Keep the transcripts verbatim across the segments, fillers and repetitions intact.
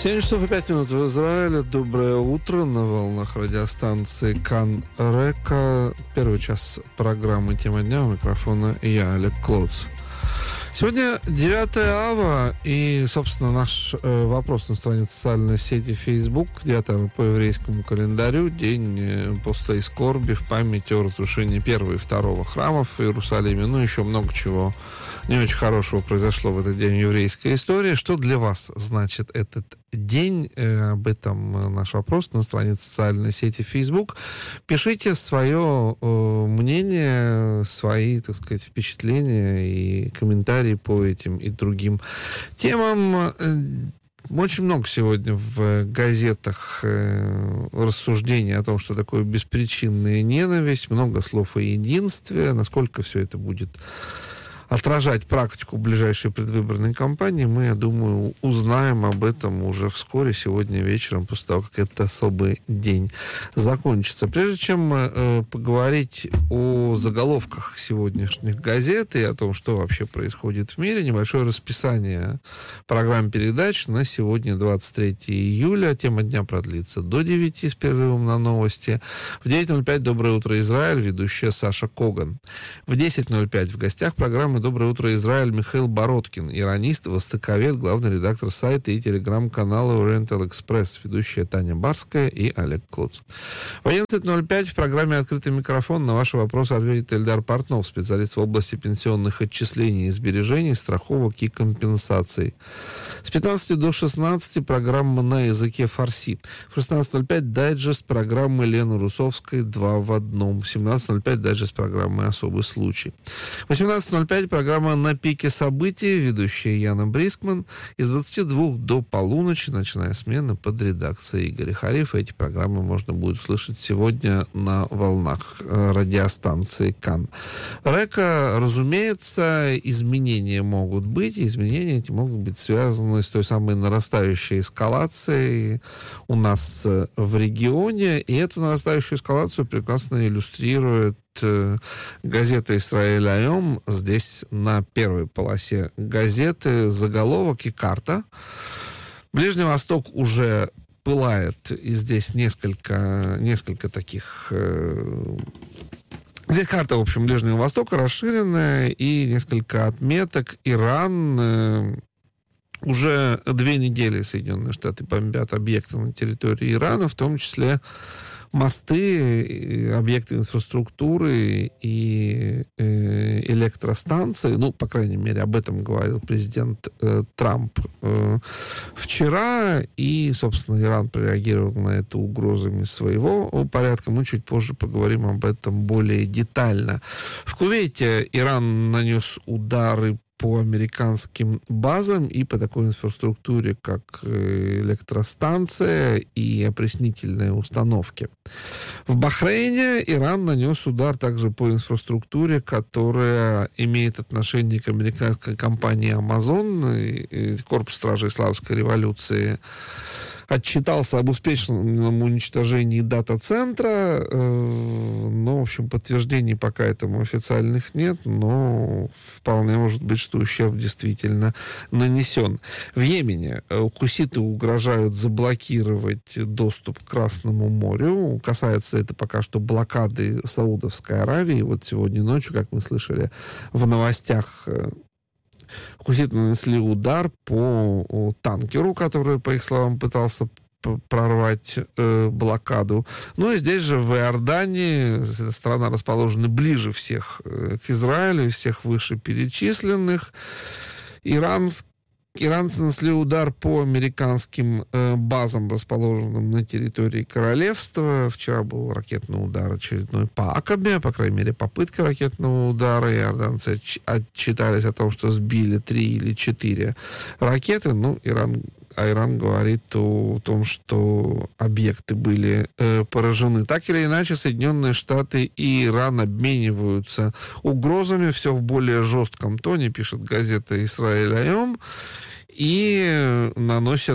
семь часов и пять минут в Израиле. Доброе утро на волнах радиостанции Кан Река. Первый час программы «Тема дня». У микрофона я, Олег Клоц. Сегодня девятое ава, и, собственно, наш э, вопрос на странице социальной сети Facebook. девятое ава по еврейскому календарю. День э, поста и скорби в память о разрушении первого и второго храмов в Иерусалиме. Ну, еще много чего не очень хорошего произошло в этот день в еврейской истории. Что для вас значит этот день? Э, об этом наш вопрос на странице социальной сети Facebook. Пишите свое э, мнение, свои, так сказать, впечатления и комментарии по этим и другим темам. Очень много сегодня в газетах э, рассуждений о том, что такое беспричинная ненависть, много слов о единстве, насколько все это будет отражать практику ближайшей предвыборной кампании, мы, я думаю, узнаем об этом уже вскоре, сегодня вечером, после того, как этот особый день закончится. Прежде чем э, поговорить о заголовках сегодняшних газет и о том, что вообще происходит в мире, небольшое расписание программ передач на сегодня, двадцать третьего июля. Тема дня продлится до девяти с перерывом на новости. В девять ноль пять «Доброе утро, Израиль», ведущая Саша Коган. В десять ноль пять в гостях программы «Доброе утро, Израиль» Михаил Бородкин, иронист, востоковед, главный редактор сайта и телеграм-канала Oriental Express, ведущая Таня Барская и Олег Клоц. В одиннадцать ноль пять в программе «Открытый микрофон» на ваши вопросы ответит Эльдар Портнов, специалист в области пенсионных отчислений и сбережений, страховок и компенсаций. С пятнадцати до шестнадцати программа «На языке фарси». В шестнадцать ноль пять дайджест программы Лены Русовской «Два в одном». В семнадцать ноль пять дайджест программы «Особый случай». В восемнадцать ноль пять программа «На пике событий», ведущая Яна Брискман. Из двадцати двух до полуночи ночная смена под редакцией Игоря Харифа. Эти программы можно будет услышать сегодня на волнах радиостанции Кан Река. Разумеется, изменения могут быть. Изменения эти могут быть связаны с той самой нарастающей эскалацией у нас в регионе. И эту нарастающую эскалацию прекрасно иллюстрирует газета «Исраэль Айом». Здесь на первой полосе газеты заголовок и карта. Ближний Восток уже пылает, и здесь несколько, несколько таких... Э, здесь карта, в общем, Ближнего Востока расширенная, и несколько отметок. Иран... Э, уже две недели Соединенные Штаты бомбят объекты на территории Ирана, в том числе мосты, объекты инфраструктуры и э, электростанции. Ну, по крайней мере, об этом говорил президент э, Трамп э, вчера. И, собственно, Иран прореагировал на это угрозами своего порядка. Мы чуть позже поговорим об этом более детально. В Кувейте Иран нанес удары по американским базам и по такой инфраструктуре, как электростанция и опреснительные установки. В Бахрейне Иран нанес удар также по инфраструктуре, которая имеет отношение к американской компании Amazon. Корпус стражей Исламской революции отчитался об успешном уничтожении дата-центра. Но, в общем, подтверждений пока этому официальных нет, но вполне может быть, что ущерб действительно нанесен. В Йемене хуситы угрожают заблокировать доступ к Красному морю. Касается это пока что блокады Саудовской Аравии. Вот сегодня ночью, как мы слышали в новостях, хуситы нанесли удар по танкеру, который, по их словам, пытался прорвать э, блокаду. Ну и здесь же, в Иордании, эта страна расположена ближе всех э, к Израилю, всех вышеперечисленных. Иранс, иранцы нанесли удар по американским э, базам, расположенным на территории королевства. Вчера был ракетный удар очередной по Акабе, по крайней мере, попытка ракетного удара. Иорданцы отчитались о том, что сбили три или четыре ракеты. Ну, Иран а Иран говорит о том, что объекты были э, поражены. Так или иначе, Соединенные Штаты и Иран обмениваются угрозами все в более жестком тоне, пишет газета «Исраэль Айом», и наносят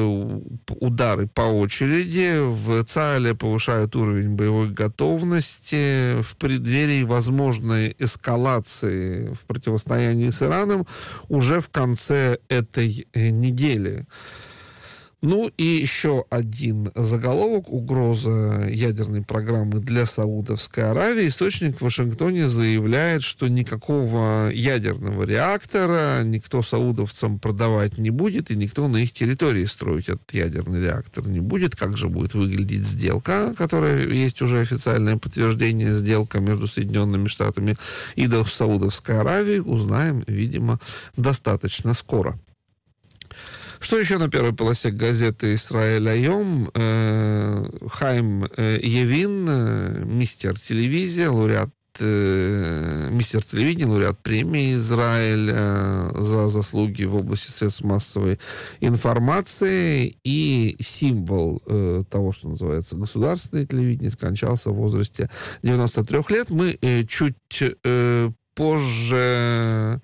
удары по очереди. В ЦАЭЛе повышают уровень боевой готовности в преддверии возможной эскалации в противостоянии с Ираном уже в конце этой недели. Ну и еще один заголовок: угроза ядерной программы для Саудовской Аравии. Источник в Вашингтоне заявляет, что никакого ядерного реактора никто саудовцам продавать не будет, и никто на их территории строить этот ядерный реактор не будет. Как же будет выглядеть сделка, которая есть уже официальное подтверждение, сделка между Соединенными Штатами и Саудовской Аравией, узнаем, видимо, достаточно скоро. Что еще на первой полосе газеты «Исраэль Айом»? Э, Хайм э, Явин, э, мистер телевизия, лауреат э, мистер телевидения, лауреат премии Израиль э, за заслуги в области средств массовой информации и символ э, того, что называется государственное телевидение, скончался в возрасте девяноста трёх лет. Мы э, чуть э, позже...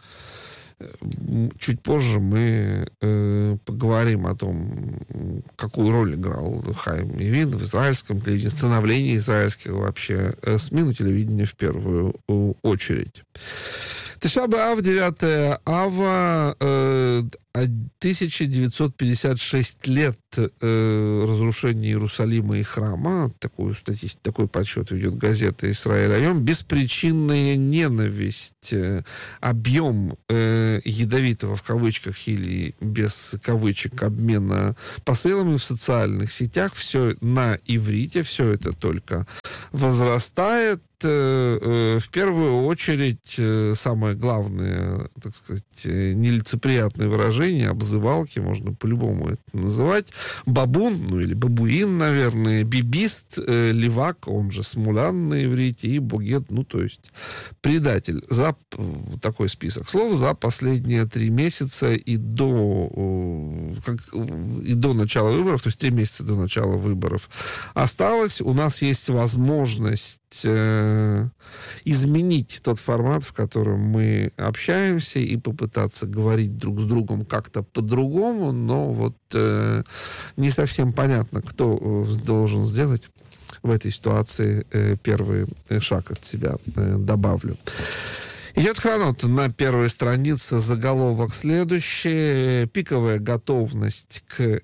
Чуть позже мы э, поговорим о том, какую роль играл Хайм Явин в израильском телевидении, становлении израильского вообще э, СМИ, но телевидения в первую э, очередь. Тиша б'Ав, девятое ава, э, тысяча девятьсот пятьдесят шесть лет э, разрушения Иерусалима и храма. Такую статистику, такой подсчет ведет газета «Исраэль Айом». Беспричинная ненависть, э, объем э, ядовитого в кавычках или без кавычек обмена посылами в социальных сетях, все на иврите, все это только возрастает. В первую очередь, самое главное, так сказать, нелицеприятное выражение, обзывалки, можно по-любому это называть, бабун, ну или бабуин, наверное, бибист, левак, он же смулян на иврите, и бугет, ну то есть предатель. За такой список слов за последние три месяца и до, как, и до начала выборов, то есть три месяца до начала выборов осталось. У нас есть возможность изменить тот формат, в котором мы общаемся, и попытаться говорить друг с другом как-то по-другому, но вот э, не совсем понятно, кто должен сделать в этой ситуации э, первый шаг от себя, э, добавлю. Идет хронот на первой странице, заголовок следующий. Пиковая готовность к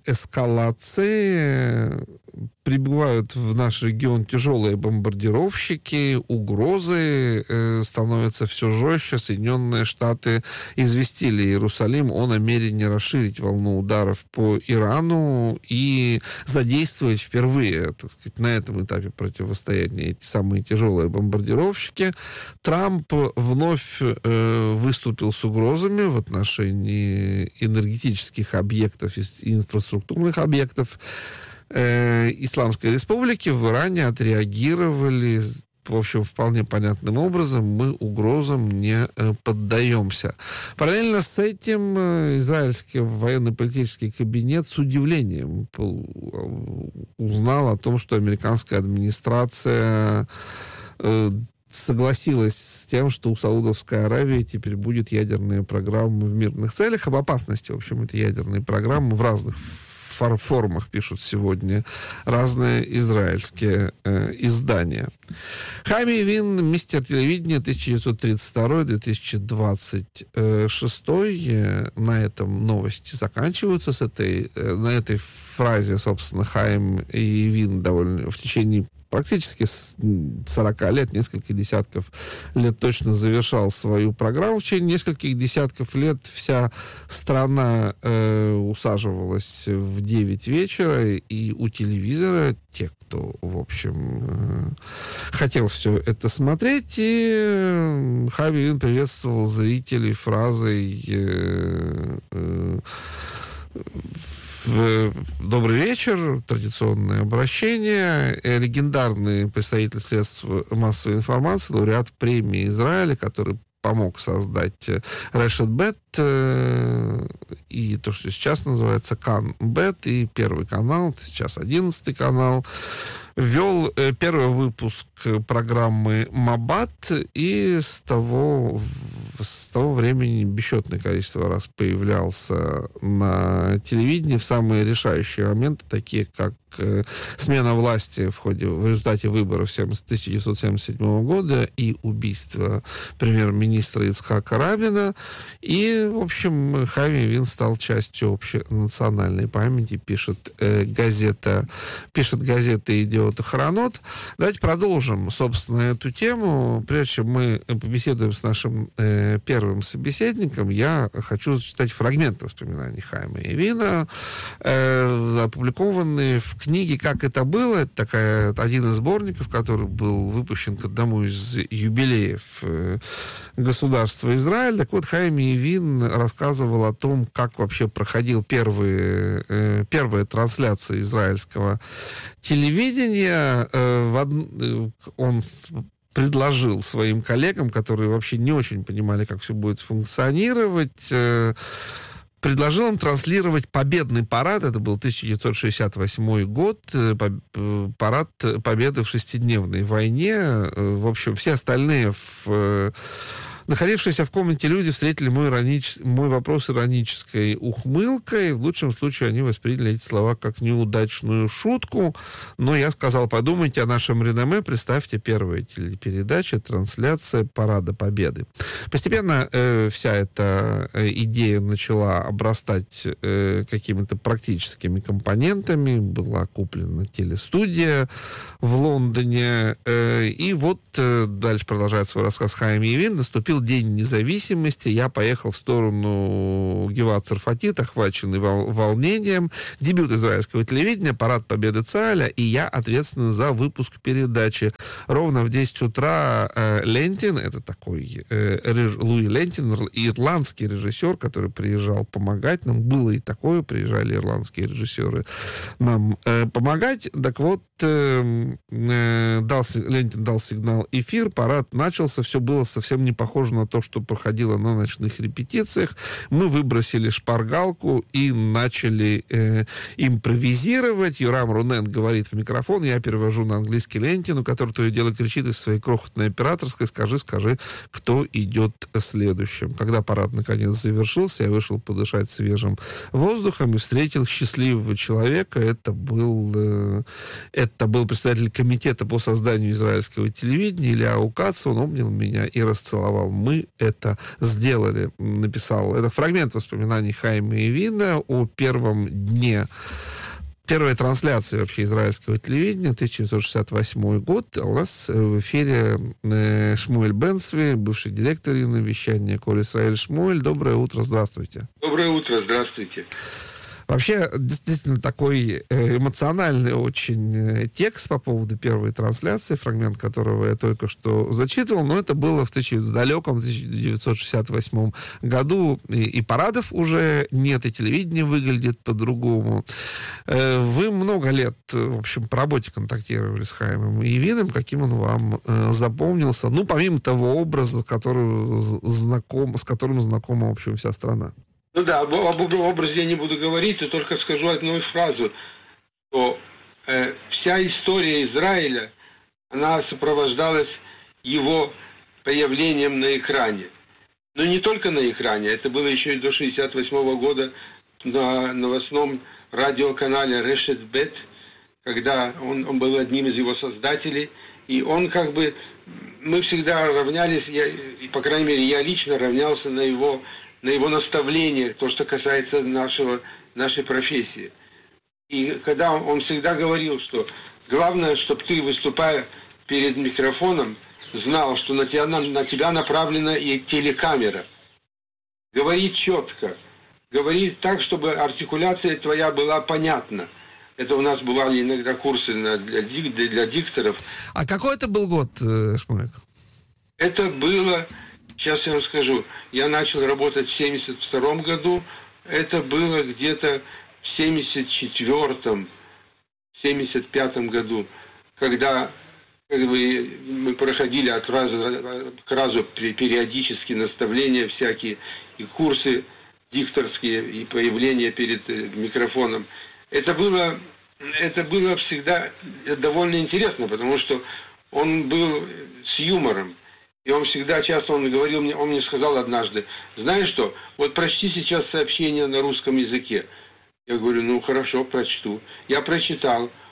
эскалации. Прибывают в наш регион тяжелые бомбардировщики, угрозы э, становятся все жестче. Соединенные Штаты известили Иерусалим о намерении расширить волну ударов по Ирану и задействовать впервые, так сказать, на этом этапе противостояния эти самые тяжелые бомбардировщики. Трамп вновь э, выступил с угрозами в отношении энергетических объектов и инфраструктурных объектов Исламской Республики. В Иране отреагировали, в общем, вполне понятным образом: мы угрозам не поддаемся. Параллельно с этим израильский военно-политический кабинет с удивлением узнал о том, что американская администрация согласилась с тем, что у Саудовской Аравии теперь будет ядерная программа в мирных целях. Об опасности, в общем, этой ядерной программы в разных формах пишут сегодня разные израильские э, издания. Хайм Явин, мистер телевидения, тысяча девятьсот тридцать второй — две тысячи двадцать шестой. Э, на этом новости заканчиваются. С этой, э, на этой фразе, собственно, Хайм Явин довольно в течение практически сорок лет, несколько десятков лет точно завершал свою программу. В течение нескольких десятков лет вся страна э, усаживалась в девять вечера, и у телевизора, те, кто, в общем, э, хотел все это смотреть, и э, Хайм Явин приветствовал зрителей фразой э, э, «Добрый вечер», традиционное обращение. Легендарный представитель средств массовой информации, лауреат премии Израиля, который помог создать Решет Бет и то, что сейчас называется Кан Бет, и Первый канал, сейчас одиннадцатый канал, вел первый выпуск программы Мабат, и с того, с того времени бесчетное количество раз появлялся на телевидении в самые решающие моменты, такие как э, смена власти в ходе, в результате выборов тысяча девятьсот семьдесят седьмого года и убийство премьер-министра Ицхака Рабина. И, в общем, Хайм Явин стал частью общенациональной памяти, пишет э, газета, пишет газета «Идиот Охранот». Давайте продолжим, собственно, эту тему. Прежде чем мы побеседуем с нашим э, первым собеседником, я хочу зачитать фрагмент воспоминаний Хайма Явина, э, опубликованные в книге «Как это было». Это такая, один из сборников, который был выпущен к одному из юбилеев э, государства Израиль. Так вот, Хайм Явин рассказывал о том, как вообще проходил первые, э, первая трансляция израильского телевидения. Э, в од... Он предложил своим коллегам, которые вообще не очень понимали, как все будет функционировать, э, предложил им транслировать победный парад. Это был тысяча девятьсот шестьдесят восьмой год, парад победы в шестидневной войне. В общем, все остальные, в, находившиеся в комнате люди, встретили мой, иронич... мой вопрос иронической ухмылкой. В лучшем случае они восприняли эти слова как неудачную шутку. Но я сказал: подумайте о нашем реноме, представьте первая телепередача, трансляция Парада Победы. Постепенно э, вся эта э, идея начала обрастать э, какими-то практическими компонентами. Была куплена телестудия в Лондоне. Э, и вот э, дальше продолжает свой рассказ Хайм Явин. Наступил День независимости. Я поехал в сторону Геват-Царфатит, охваченный вол- волнением. Дебют израильского телевидения, парад победы Цааля, и я ответственен за выпуск передачи. Ровно в десять утра э, Лентин, это такой э, реж... Луи Лентин, ирландский режиссер, который приезжал помогать нам. Было и такое, приезжали ирландские режиссеры нам э, помогать. Так вот, э, э, дал, Лентин дал сигнал эфир, парад начался, все было совсем не похоже на то, что проходило на ночных репетициях. Мы выбросили шпаргалку и начали э, импровизировать. Юрам Рунен говорит в микрофон, я перевожу на английский Лентину, который то и дело кричит из своей крохотной операторской: скажи, скажи, кто идет следующим. Когда парад наконец завершился, я вышел подышать свежим воздухом и встретил счастливого человека. Это был, э, это был председатель комитета по созданию израильского телевидения Ильяу Кац. Он обнял меня и расцеловал. Мы это сделали, написал. Это фрагмент воспоминаний Хайма Явина о первом дне, первой трансляции вообще израильского телевидения, тысяча девятьсот шестьдесят восьмой год. А у нас в эфире э, Шмуэль Бенцви, бывший директор вещания Коль Исраэль. Шмуэль, доброе утро, здравствуйте. Доброе утро, здравствуйте. Вообще, действительно, такой эмоциональный очень текст по поводу первой трансляции, фрагмент которого я только что зачитывал, но это было в, тысяча, в далеком тысяча девятьсот шестьдесят восьмом году, и, и парадов уже нет, и телевидение выглядит по-другому. Вы много лет, в общем, по работе контактировали с Хаймом Явиным. Каким он вам запомнился? Ну, помимо того образа, который знаком, с которым знакома, в общем, вся страна. Ну да, об, об образе я не буду говорить, я только скажу одну фразу, что э, вся история Израиля, она сопровождалась его появлением на экране. Но не только на экране, это было еще и до шестьдесят восьмого года на новостном радиоканале Решет Бет, когда он, он был одним из его создателей, и он как бы, мы всегда равнялись, я, и, по крайней мере, я лично равнялся на его на его наставления, то, что касается нашего, нашей профессии. И когда он, он всегда говорил, что главное, чтобы ты, выступая перед микрофоном, знал, что на тебя, на, на тебя направлена и телекамера. Говори четко, говори так, чтобы артикуляция твоя была понятна. Это у нас бывали иногда курсы для, для, для дикторов. А какой это был год, Шмулек? Это было... Сейчас я вам скажу. Я начал работать в семьдесят втором году. Это было где-то в семьдесят четвёртом, семьдесят пятом году, когда как бы, мы проходили от раза к разу периодически наставления всякие, и курсы дикторские, и появление перед микрофоном. Это было, это было всегда довольно интересно, потому что он был с юмором. И он всегда, часто он говорил мне, он мне сказал однажды: знаешь что, вот прочти сейчас сообщение на русском языке. Я говорю, ну хорошо, прочту. Я прочитал.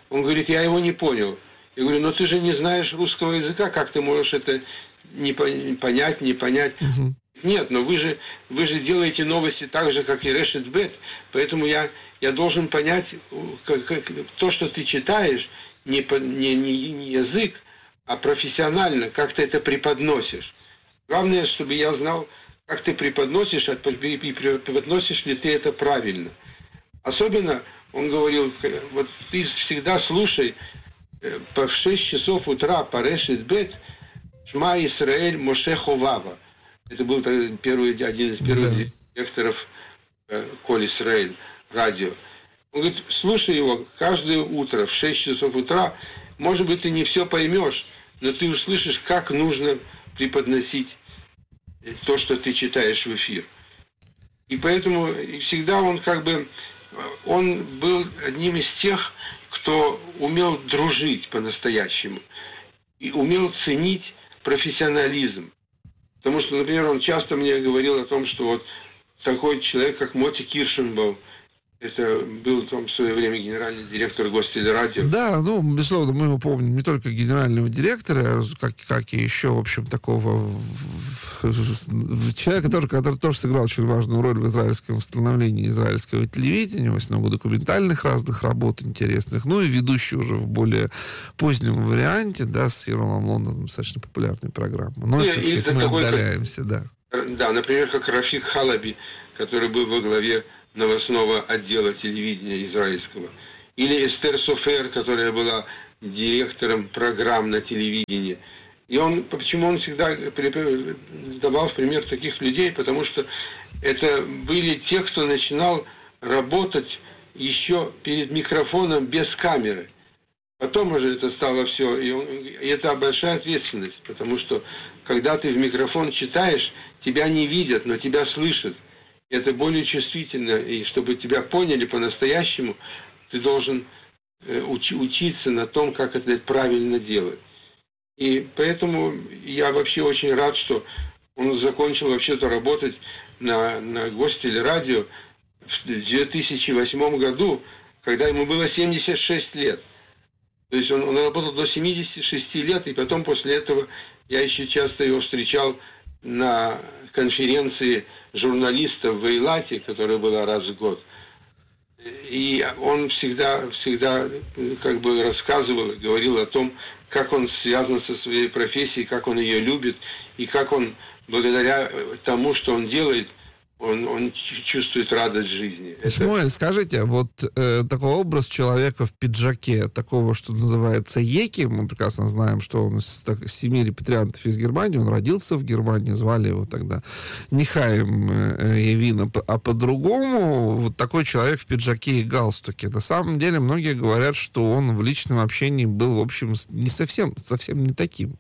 Он говорит, я его не понял. Я говорю, но ты же не знаешь русского языка, как ты можешь это не понять, не понять? Uh-huh. Нет, но вы же, вы же делаете новости так же, как и Решет Бет, поэтому я, я должен понять, как, как, то, что ты читаешь, не, не, не, не язык, а профессионально, как ты это преподносишь. Главное, чтобы я знал, как ты преподносишь, и преподносишь ли ты это правильно. Особенно, он говорил, вот ты всегда слушай по шесть часов утра по Решет Бет Шма Исраэль Моше Ховава. Это был первый, один из первых да. директоров э, Коль Исраэль радио. Он говорит, слушай его каждое утро в шесть часов утра. Может быть, ты не все поймешь, но ты услышишь, как нужно преподносить то, что ты читаешь в эфир. И поэтому всегда он как бы, он был одним из тех, кто умел дружить по-настоящему и умел ценить профессионализм. Потому что, например, он часто мне говорил о том, что вот такой человек, как Моти Киршенбаум, это был там в свое время генеральный директор Гостелерадио. Да, ну, безусловно, мы его помним не только генерального директора, как, как и еще, в общем, такого человека, который, который тоже сыграл очень важную роль в израильском восстановлении израильского телевидения, очень много документальных разных работ интересных, ну и ведущий уже в более позднем варианте, да, с Еролом Лондоном, достаточно популярной программы. Но, и, так сказать, мы такой, отдаляемся, да. Да, например, как Рафик Халаби, который был во главе новостного отдела телевидения израильского. Или Эстер Софер, которая была директором программ на телевидении. И он, почему он всегда давал в пример таких людей, потому что это были те, кто начинал работать еще перед микрофоном без камеры. Потом уже это стало все, и, он, и это большая ответственность, потому что когда ты в микрофон читаешь, тебя не видят, но тебя слышат. Это более чувствительно, и чтобы тебя поняли по-настоящему, ты должен уч- учиться на том, как это правильно делать. И поэтому я вообще очень рад, что он закончил вообще-то работать на, на Гостелерадио в две тысячи восьмом году, когда ему было семьдесят шесть лет. То есть он, он работал до семидесяти шести лет, и потом после этого я еще часто его встречал на конференции журналистов в Эйлате, которая была раз в год. И он всегда, всегда как бы рассказывал, говорил о том, как он связан со своей профессией, как он ее любит, и как он, благодаря тому, что он делает, он, он чувствует радость жизни. Шмуэль, это... скажите, вот э, такой образ человека в пиджаке, такого, что называется Еки, мы прекрасно знаем, что он из так, семьи репатриантов из Германии, он родился в Германии, звали его тогда не Хаим э, Явин, а по-другому, вот такой человек в пиджаке и галстуке. На самом деле, многие говорят, что он в личном общении был, в общем, не совсем, совсем не таким.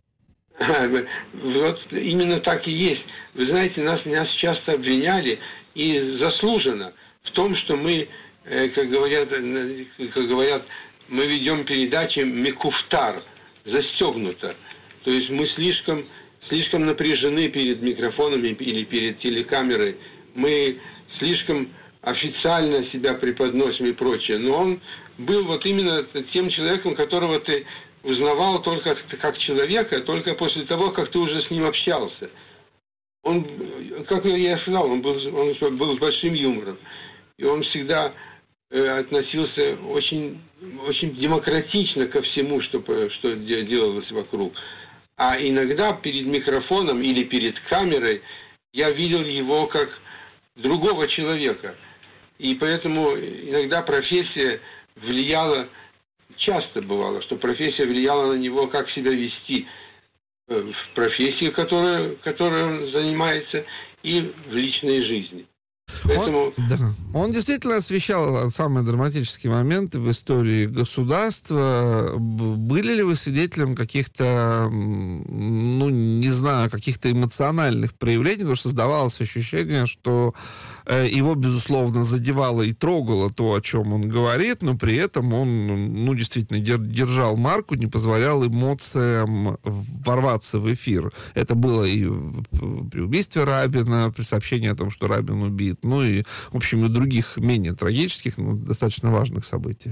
Вот именно так и есть. Вы знаете, нас, нас часто обвиняли, и заслуженно, в том, что мы, как говорят, как говорят, мы ведем передачи мекуфтар, застегнуто. То есть мы слишком, слишком напряжены перед микрофонами или перед телекамерой. Мы слишком официально себя преподносим и прочее. Но он был вот именно тем человеком, которого ты узнавал только как человека, только после того, как ты уже с ним общался. Он, как я сказал, он был, он был с большим юмором. И он всегда э, относился очень, очень демократично ко всему, что, что делалось вокруг. А иногда перед микрофоном или перед камерой я видел его как другого человека. И поэтому иногда профессия влияла, часто бывало, что профессия влияла на него, как себя вести в профессии, которой, которой он занимается, и в личной жизни. Поэтому... Он, да. Он действительно освещал самые драматические моменты в истории государства. Были ли вы свидетелем каких-то, ну, не знаю, каких-то эмоциональных проявлений? Потому что создавалось ощущение, что э, его, безусловно, задевало и трогало то, о чем он говорит, но при этом он, ну, действительно держал марку, не позволял эмоциям ворваться в эфир. Это было и при убийстве Рабина, при сообщении о том, что Рабин убит, ну и, в общем, и других менее трагических, но достаточно важных событиях.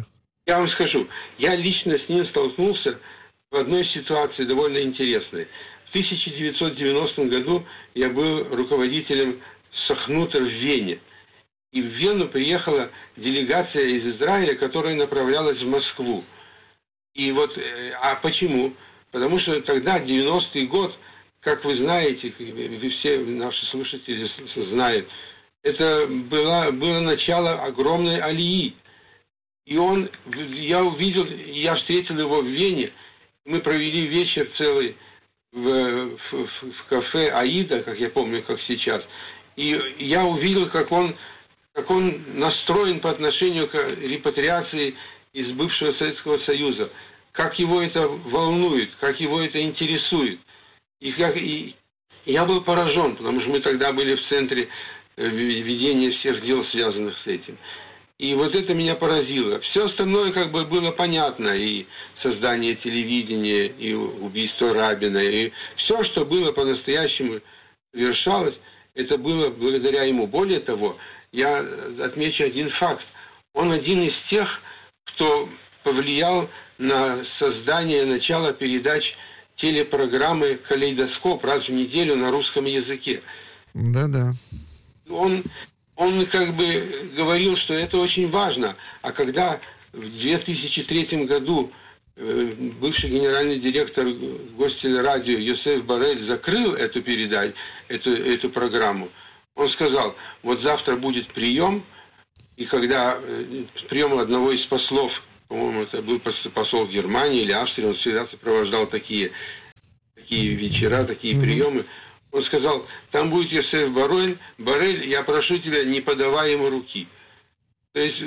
Я вам скажу, я лично с ним столкнулся в одной ситуации довольно интересной. В тысяча девятьсот девяностом году я был руководителем Сохнута в Вене. И в Вену приехала делегация из Израиля, которая направлялась в Москву. И вот, а почему? Потому что тогда, девяностый год, как вы знаете, вы все наши слушатели знают, это было, было начало огромной алии. И он, я увидел, я встретил его в Вене, мы провели вечер целый в, в, в кафе «Аида», как я помню, как сейчас. И я увидел, как он, как он настроен по отношению к репатриации из бывшего Советского Союза, как его это волнует, как его это интересует. И, как, и я был поражен, потому что мы тогда были в центре ведения всех дел, связанных с этим. И вот это меня поразило. Все остальное как бы было понятно. И создание телевидения, и убийство Рабина, и все, что было по-настоящему совершалось, это было благодаря ему. Более того, я отмечу один факт. Он один из тех, кто повлиял на создание, начало передач телепрограммы «Калейдоскоп» раз в неделю на русском языке. Да-да. Он, он как бы говорил, что это очень важно. А когда в две тысячи третьем году э, бывший генеральный директор Гостелерадио Йосеф Борель закрыл эту передачу, эту, эту программу, он сказал, вот завтра будет прием, и когда э, прием одного из послов, по-моему, это был посол Германии или Австрии, он всегда сопровождал такие, такие вечера, такие mm-hmm. приемы. Он сказал, там будет Йосеф Борель, Борель, я прошу тебя, не подавай ему руки. То есть,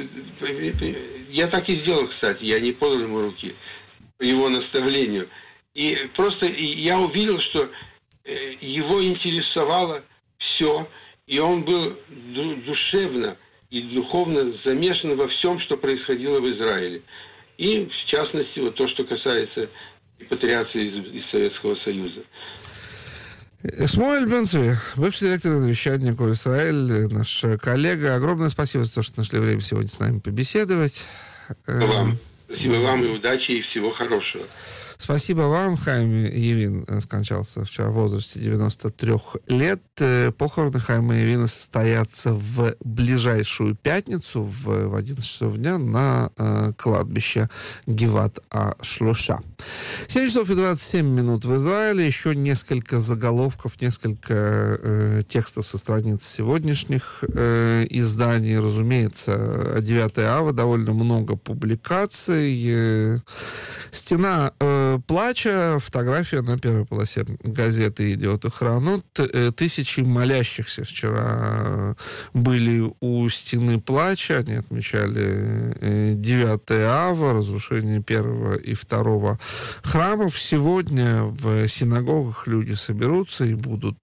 я так и сделал, кстати, я не подал ему руки по его наставлению. И просто я увидел, что его интересовало все, и он был душевно и духовно замешан во всем, что происходило в Израиле. И, в частности, вот то, что касается репатриации из, из Советского Союза. Шмуэль Бен-Цви, бывший директор вещания «Коль Исраэль», наш коллега. Огромное спасибо за то, что нашли время сегодня с нами побеседовать. Спасибо вам. Спасибо вам и удачи, и всего хорошего. Спасибо вам. Хайм Явин скончался вчера в возрасте девяноста трёх лет. Похороны Хайма Явина состоятся в ближайшую пятницу в одиннадцать часов дня на э, кладбище Гиват-а-Шлоша. семь часов и двадцать семь минут в Израиле. Еще несколько заголовков, несколько э, текстов со страниц сегодняшних э, изданий. Разумеется, девятое ава, довольно много публикаций. Э, стена э, плача, фотография на первой полосе газеты «Идиот Ахронот». Тысячи молящихся вчера были у стены плача. Они отмечали девятое ава, разрушение первого и второго храмов. Сегодня в синагогах люди соберутся и будут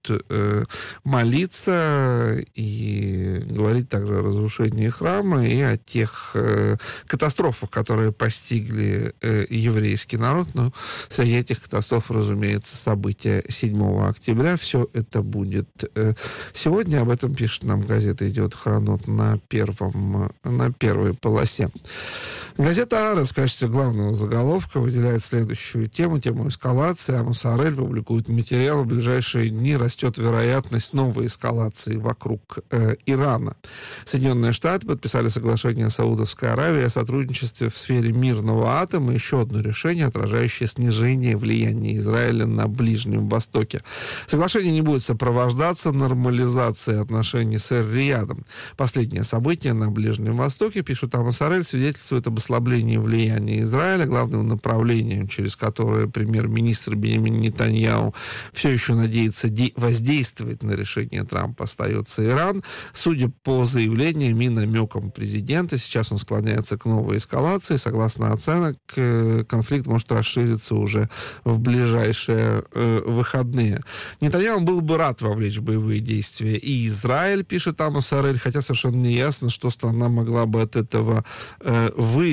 молиться и говорить также о разрушении храма и о тех катастрофах, которые постигли еврейский народ. Но среди этих катастроф, разумеется, события седьмого октября. Все это будет сегодня. Об этом пишет нам газета «Идиот Ахронот» на первом, на первой полосе. Газета «Арес» в качестве главного заголовка выделяет следующую тему, тему эскалации. Амос Арель публикует материал. В ближайшие дни растет вероятность новой эскалации вокруг э, Ирана. Соединенные Штаты подписали соглашение с Саудовской Аравией о сотрудничестве в сфере мирного атома. Еще одно решение, отражающее снижение влияния Израиля на Ближнем Востоке. Соглашение не будет сопровождаться нормализацией отношений с Эр-Риядом. Последнее событие на Ближнем Востоке, пишет Амос Арель, свидетельствует об ослаблении влияния Израиля, главным направлением, через которое премьер-министр Беньямин Нетаньяху все еще надеется де- воздействовать на решение Трампа, остается Иран. Судя по заявлениям и намекам президента, сейчас он склоняется к новой эскалации. Согласно оценок, конфликт может расшириться уже в ближайшие э, выходные. Нетаньяху был бы рад вовлечь в боевые действия и Израиль, пишет Амос Арель, хотя совершенно не ясно, что страна могла бы от этого э, выиграть.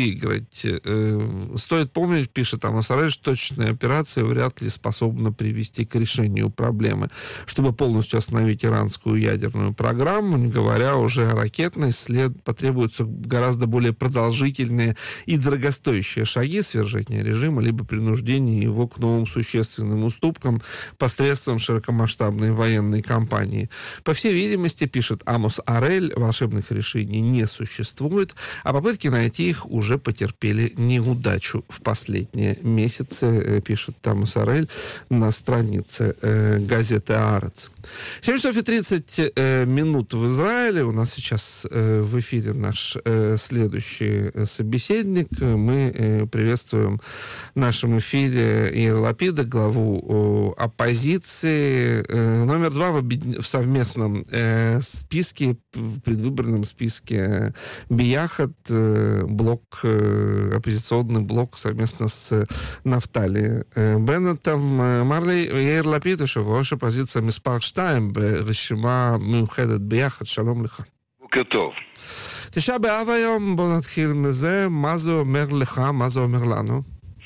выиграть. Стоит помнить, пишет Амос Арель, что точечная операция вряд ли способна привести к решению проблемы. Чтобы полностью остановить иранскую ядерную программу, не говоря уже о ракетной, след потребуются гораздо более продолжительные и дорогостоящие шаги свержения режима, либо принуждения его к новым существенным уступкам посредством широкомасштабной военной кампании. По всей видимости, пишет Амос Арель, волшебных решений не существует, а попытки найти их уже потерпели неудачу в последние месяцы, пишет Амос Арель на странице э, газеты «Аарец». семь часов и тридцать э, минут в Израиле. У нас сейчас э, в эфире наш э, следующий собеседник. Мы э, приветствуем в нашем эфире Яир Лапида, главу э, оппозиции, э, номер два в, объедин... в совместном э, списке, в предвыборном списке Бияхат, э, блок, э, оппозиционный блок совместно с Нафтали э, Беннетом. Марли, Яир Лапид, יושב-ראש אופוזיציה מספר שתיים ברשימה מיוחדת ביחד. שלום לך. בוקר טוב. תשעה באב היום, בוא נתחיל מזה. מה זה אומר לך? מה זה אומר לנו?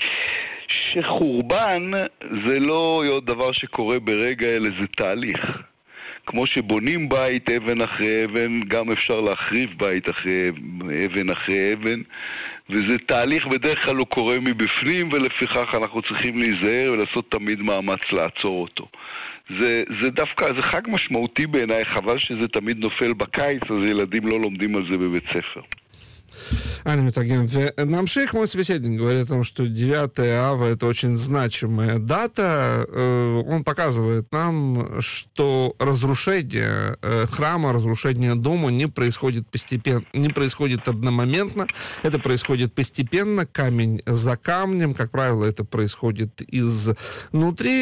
שחורבן זה לא עוד דבר שקורה ברגע, אלא זה תהליך. כמו שבונים בית אבן אחרי אבן, גם אפשר להחריב בית אחרי אבן אחרי אבן, וזה תהליך בדרך כלל לא קורה מבפנים, ולפיכך אנחנו צריכים להיזהר ולעשות תמיד מאמץ לעצור אותו. זה, זה דווקא, זה חג משמעותי בעיניי, חבל שזה תמיד נופל בקיץ, אז ילדים לא לומדים על זה בבית ספר. Аня Метаген, Намших, мой собеседник, говорит о том, что девятое ава — это очень значимая дата. Он показывает нам, что разрушение храма, разрушение дома не происходит постепенно, не происходит одномоментно. Это происходит постепенно, камень за камнем. Как правило, это происходит изнутри.